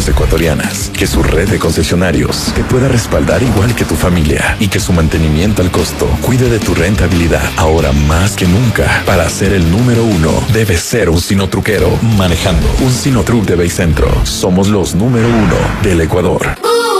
inversiones ecuatorianas, que su red de concesionarios te pueda respaldar igual que tu familia y que su mantenimiento al costo cuide de tu rentabilidad. Ahora más que nunca, para ser el número uno, debes ser un sinotruquero manejando un Sinotruc de Baycentro. Somos los número uno del Ecuador.